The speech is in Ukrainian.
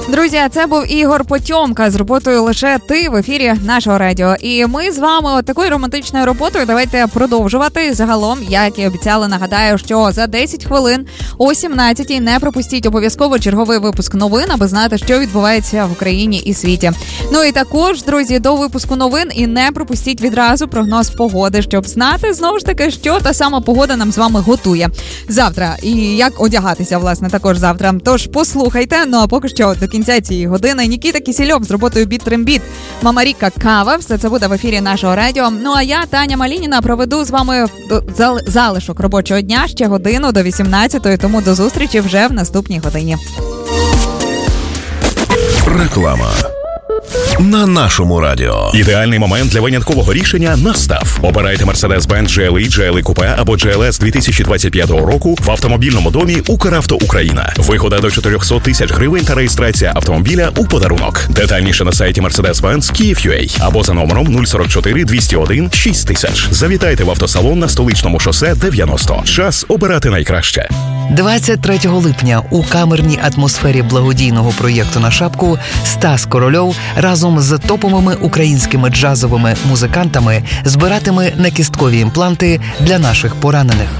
Друзі, це був Ігор Потьомка з роботою «Лише ти» в ефірі нашого радіо. І ми з вами такою романтичною роботою давайте продовжувати. Загалом, як і обіцяли, нагадаю, що за 10 хвилин о 17-й не пропустіть обов'язково черговий випуск новин, аби знати, що відбувається в Україні і світі. Ну і також, друзі, до випуску новин і не пропустіть відразу прогноз погоди, щоб знати, знову ж таки, що та сама погода нам з вами готує завтра. І як одягатися, власне, також завтра. Тож послухайте, ну а поки що до кінця цієї години Нікіта Кісельов з роботою «Біт-трембіт», Мама Ріка «Кава». Все це буде в ефірі нашого радіо. Ну а я, Таня Малініна, проведу з вами залишок робочого дня ще годину до 18-ї, тому до зустрічі вже в наступній годині. Реклама на нашому радіо. Ідеальний момент для виняткового рішення настав. Обирайте Mercedes-Benz GLE, GLE Coupe або GLS 2025 року в автомобільному домі «Укравто Україна». Вигода до 400 тисяч гривень та реєстрація автомобіля у подарунок. Детальніше на сайті Mercedes-Benz Kyiv.ua або за номером 044 201 6000. Завітайте в автосалон на Столичному шосе 90. Час обирати найкраще. 23 липня у камерній атмосфері благодійного проєкту «На шапку» Стас Корольов разом з топовими українськими джазовими музикантами збиратиме некісткові імпланти для наших поранених.